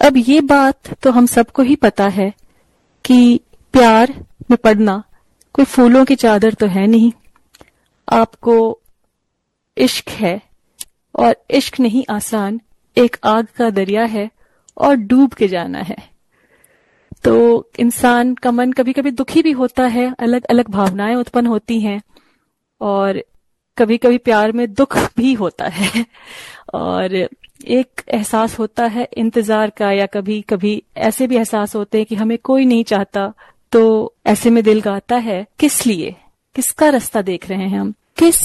अब ये बात तो हम सबको ही पता है कि प्यार में पड़ना कोई फूलों की चादर तो है नहीं। आपको इश्क है, और इश्क नहीं आसान, एक आग का दरिया है और डूब के जाना है। तो इंसान का मन कभी कभी दुखी भी होता है, अलग अलग भावनाएं उत्पन्न होती हैं, और कभी कभी प्यार में दुख भी होता है और एक एहसास होता है इंतजार का, या कभी कभी ऐसे भी एहसास होते हैं कि हमें कोई नहीं चाहता। तो ऐसे में दिल गाता है, किस लिए, किसका रास्ता देख रहे हैं हम, किस